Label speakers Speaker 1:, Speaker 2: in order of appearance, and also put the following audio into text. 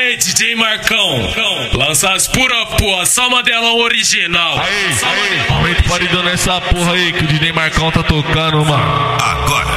Speaker 1: Aê, DJ Marcão, lança as pura porra, só modelão original.
Speaker 2: Aumenta o paredão nessa porra aí que o DJ Marcão tá tocando, mano.
Speaker 3: Agora